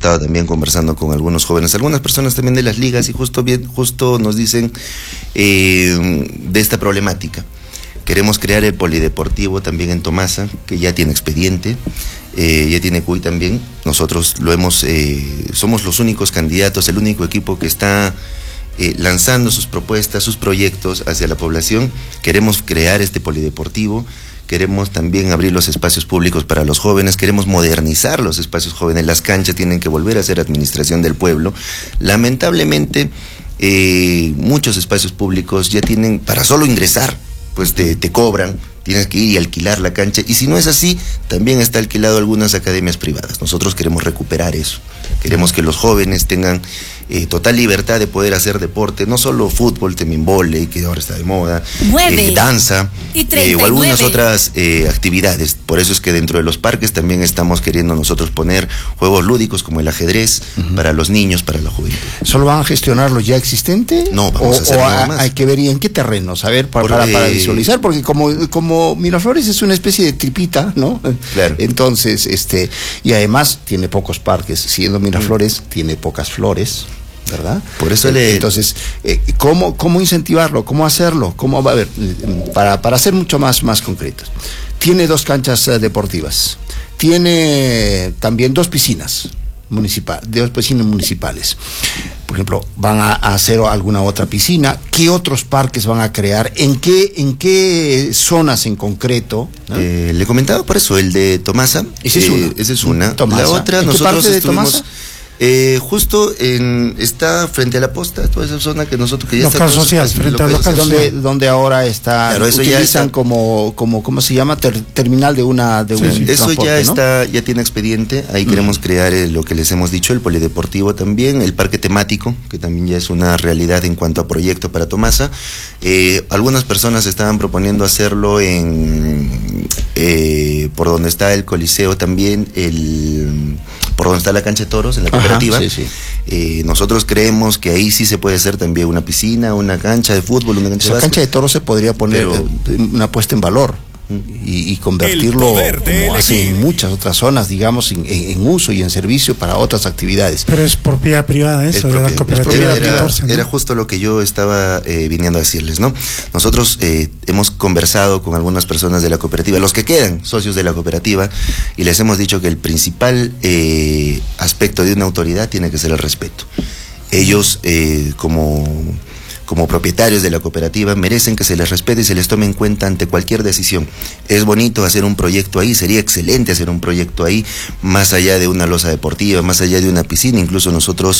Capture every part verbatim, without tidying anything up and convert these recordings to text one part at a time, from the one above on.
estado también conversando con algunos jóvenes, algunas personas también de las ligas, y justo, bien, justo nos dicen eh, de esta problemática. Queremos crear el polideportivo también en Tomasa, que ya tiene expediente, eh, ya tiene C U I también. Nosotros lo hemos, eh, somos los únicos candidatos, el único equipo que está eh, lanzando sus propuestas, sus proyectos hacia la población. Queremos crear este polideportivo, queremos también abrir los espacios públicos para los jóvenes, queremos modernizar los espacios jóvenes, las canchas tienen que volver a ser administración del pueblo. Lamentablemente, eh, muchos espacios públicos ya tienen, para solo ingresar, pues te, te cobran, tienes que ir y alquilar la cancha, y si no es así, también está alquilado algunas academias privadas. Nosotros queremos recuperar eso, queremos que los jóvenes tengan eh, total libertad de poder hacer deporte, no solo fútbol, también vóley, que ahora está de moda, eh, danza, eh, o algunas otras eh, actividades. Por eso es que dentro de los parques también estamos queriendo nosotros poner juegos lúdicos como el ajedrez, uh-huh, para los niños, para la juventud. ¿Solo van a gestionar lo ya existente? No, vamos o, a hacer o nada a, más. Hay que ver y en qué terrenos, a ver, para, Por, para, eh, para visualizar, porque como, como Miraflores es una especie de tripita, ¿no? Claro. Entonces, este, y además tiene pocos parques, siendo Miraflores, mm. tiene pocas flores, ¿verdad? Por eso le... Entonces, eh, ¿cómo, cómo incentivarlo? ¿Cómo hacerlo? ¿Cómo va a ver? Para, para ser mucho más, más concretos. Tiene dos canchas uh, deportivas, tiene también dos piscinas municipal, dos piscinas municipales. Por ejemplo, van a, a hacer alguna otra piscina. ¿Qué otros parques van a crear? ¿En qué, en qué zonas en concreto? ¿No? Eh, le comentaba por eso, el de Tomasa. Esa es una. Eh, esa es una. Tomasa. La otra, ¿En nosotros qué parte de estuvimos... Tomasa? Eh, justo en, está frente a la posta, toda esa zona que nosotros que ya local está social, frente al local donde, social. donde ahora está, claro, eso utilizan ya está, como, como, ¿cómo se llama? Ter, terminal de una, de sí, un sí. Eso ya ¿no? está, ya tiene expediente. Ahí uh-huh. queremos crear eh, lo que les hemos dicho, el polideportivo también, el parque temático, que también ya es una realidad en cuanto a proyecto para Tomasa. Eh, algunas personas estaban proponiendo hacerlo en eh, por donde está el Coliseo también, el por donde está la cancha de toros, en la cooperativa. Ajá, sí, sí. Eh, nosotros creemos que ahí sí se puede hacer también una piscina, una cancha de fútbol, una cancha la de cancha de toros se podría poner pero, una puesta en valor y, y convertirlo como hacen en muchas otras zonas, digamos, en, en uso y en servicio para otras actividades. Pero es propiedad privada eso, de la cooperativa. Era, catorce, ¿no? era justo lo que yo estaba eh, viniendo a decirles, ¿no? Nosotros eh, hemos conversado con algunas personas de la cooperativa, los que quedan socios de la cooperativa, y les hemos dicho que el principal eh, aspecto de una autoridad tiene que ser el respeto. Ellos, eh, como... como propietarios de la cooperativa, merecen que se les respete y se les tome en cuenta ante cualquier decisión. Es bonito hacer un proyecto ahí, sería excelente hacer un proyecto ahí, más allá de una losa deportiva, más allá de una piscina. Incluso nosotros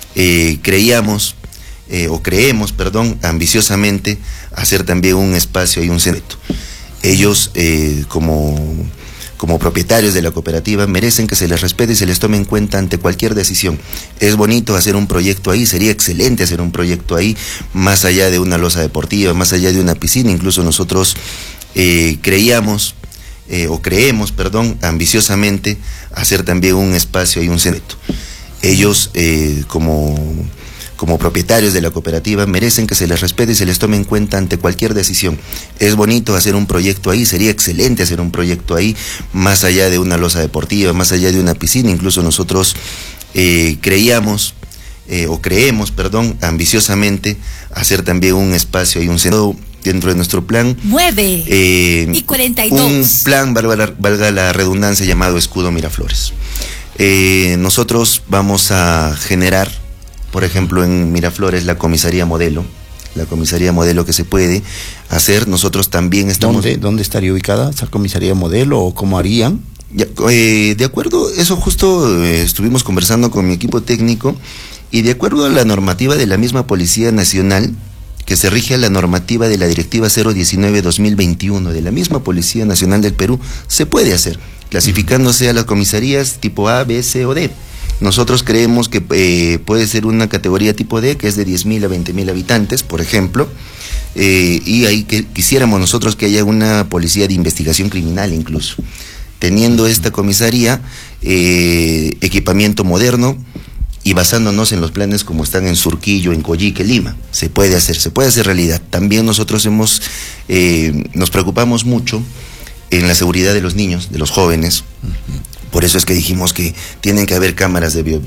eh, creíamos, eh, o creemos, perdón, ambiciosamente, hacer también un espacio y un centro. Ellos, eh, como... como propietarios de la cooperativa, merecen que se les respete y se les tome en cuenta ante cualquier decisión. Es bonito hacer un proyecto ahí, sería excelente hacer un proyecto ahí, más allá de una losa deportiva, más allá de una piscina. Incluso nosotros eh, creíamos, eh, o creemos, perdón, ambiciosamente, hacer también un espacio y un centro. Ellos, eh, como... como propietarios de la cooperativa, merecen que se les respete y se les tome en cuenta ante cualquier decisión. Es bonito hacer un proyecto ahí, sería excelente hacer un proyecto ahí, más allá de una losa deportiva, más allá de una piscina. Incluso nosotros eh, creíamos, eh, o creemos, perdón, ambiciosamente, hacer también un espacio y un centro dentro de nuestro plan. nueve eh, y cuarenta y dos. Un plan, valga la, valga la redundancia, llamado Escudo Miraflores. Eh, nosotros vamos a generar, por ejemplo, en Miraflores, la comisaría modelo, la comisaría modelo que se puede hacer. Nosotros también estamos... ¿Dónde, dónde estaría ubicada esa comisaría modelo o cómo harían? Ya, eh, de acuerdo, eso justo eh, estuvimos conversando con mi equipo técnico, y de acuerdo a la normativa de la misma Policía Nacional, que se rige a la normativa de la Directiva cero diecinueve dos mil veintiuno de la misma Policía Nacional del Perú, se puede hacer, clasificándose a las comisarías tipo A, B, C o D. Nosotros creemos que eh, puede ser una categoría tipo D, que es de diez mil a veinte mil habitantes, por ejemplo, eh, y ahí que quisiéramos nosotros que haya una policía de investigación criminal incluso. Teniendo esta comisaría, eh, equipamiento moderno, y basándonos en los planes como están en Surquillo, en Coyique, Lima, se puede hacer, se puede hacer realidad. También nosotros hemos, eh, nos preocupamos mucho en la seguridad de los niños, de los jóvenes. Por eso es que dijimos que tienen que haber cámaras de, bio,